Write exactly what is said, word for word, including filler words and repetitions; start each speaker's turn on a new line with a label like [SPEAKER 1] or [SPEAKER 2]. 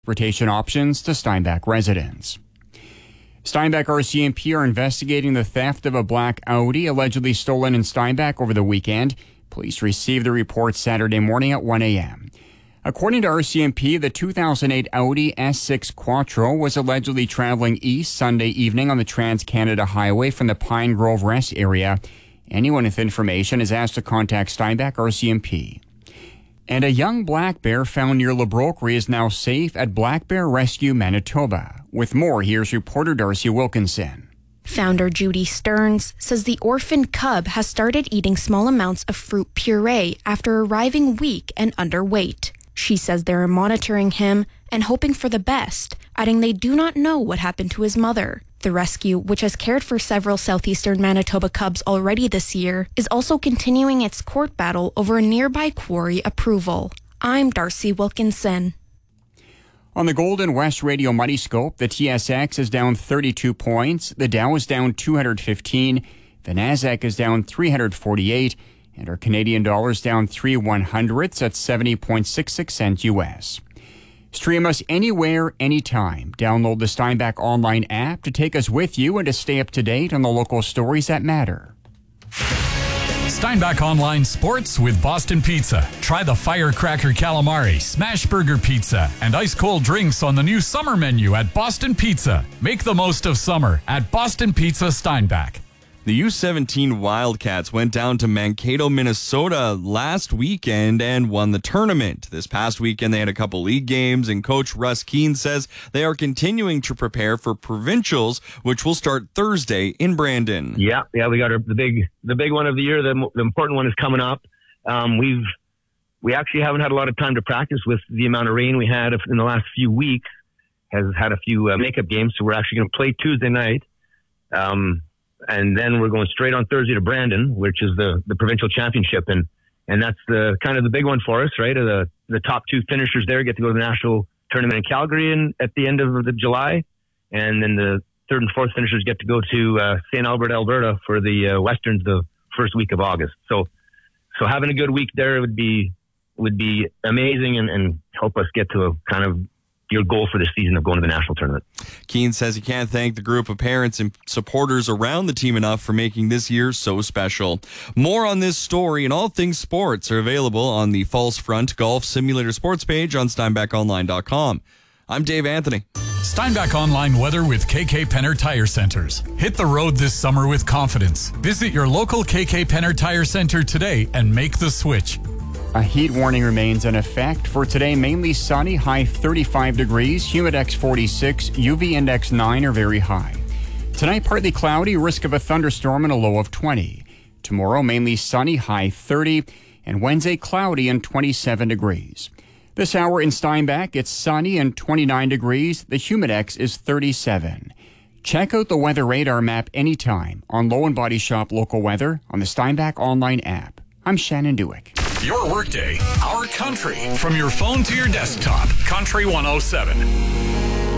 [SPEAKER 1] transportation options to Steinbach residents. Steinbach R C M P are investigating the theft of a black Audi allegedly stolen in Steinbach over the weekend. Police received the report Saturday morning at one a.m. According to R C M P, the two thousand eight Audi S six Quattro was allegedly traveling east Sunday evening on the Trans-Canada Highway from the Pine Grove Rest area. Anyone with information is asked to contact Steinbach R C M P. And a young black bear found near Labroquerie is now safe at Black Bear Rescue Manitoba. With more, here's reporter Darcy Wilkinson.
[SPEAKER 2] Founder Judy Stearns says the orphan cub has started eating small amounts of fruit puree after arriving weak and underweight. She says they're monitoring him and hoping for the best, adding they do not know what happened to his mother. The rescue, which has cared for several southeastern Manitoba cubs already this year, is also continuing its court battle over a nearby quarry approval. I'm Darcy Wilkinson.
[SPEAKER 1] On the Golden West Radio Money Scope, the T S X is down thirty-two points, the Dow is down two hundred fifteen, the Nasdaq is down three hundred forty-eight, and our Canadian dollar is down three one hundredths at seventy point six six cents U S. Stream us anywhere, anytime. Download the Steinbach Online app to take us with you and to stay up to date on the local stories that matter.
[SPEAKER 3] Steinbach Online Sports with Boston Pizza. Try the Firecracker Calamari, Smash Burger Pizza, and ice-cold drinks on the new summer menu at Boston Pizza. Make the most of summer at Boston Pizza Steinbach.
[SPEAKER 4] The U seventeen Wildcats went down to Mankato, Minnesota last weekend and won the tournament. This past weekend, they had a couple league games, and Coach Russ Keene says they are continuing to prepare for provincials, which will start Thursday in Brandon.
[SPEAKER 5] Yeah, yeah, we got our, the big the big one of the year. The, the important one is coming up. Um, we've we actually haven't had a lot of time to practice with the amount of rain we had in the last few weeks. Has had a few uh, makeup games, so we're actually going to play Tuesday night. Um, And then we're going straight on Thursday to Brandon, which is the, the provincial championship. And, and that's the kind of the big one for us, right? The, the top two finishers there get to go to the national tournament in Calgary in, at the end of the July. And then the third and fourth finishers get to go to uh, Saint Albert, Alberta for the uh, Westerns the first week of August. So, so having a good week there would be, would be amazing and, and help us get to a kind of your goal for the season of going to the national tournament.
[SPEAKER 4] Keene says he can't thank the group of parents and supporters around the team enough for making this year so special. More on this story and all things sports are available on the False Front Golf Simulator Sports page on Steinbach Online dot com. I'm Dave Anthony.
[SPEAKER 3] Steinbach Online weather with K K Penner Tire Centers. Hit the road this summer with confidence. Visit your local K K Penner Tire Center today and make the switch.
[SPEAKER 1] A heat warning remains in effect for today. Mainly sunny, high thirty-five degrees, humidex forty-six, U V index nine are very high. Tonight, partly cloudy, risk of a thunderstorm and a low of twenty. Tomorrow, mainly sunny, high thirty, and Wednesday, cloudy and twenty-seven degrees. This hour in Steinbach, it's sunny and twenty-nine degrees. The humidex is thirty-seven. Check out the weather radar map anytime on Low and Body Shop Local Weather on the Steinbach Online app. I'm Shannon Dewick.
[SPEAKER 3] Your workday, our country. From your phone to your desktop, Country one oh seven.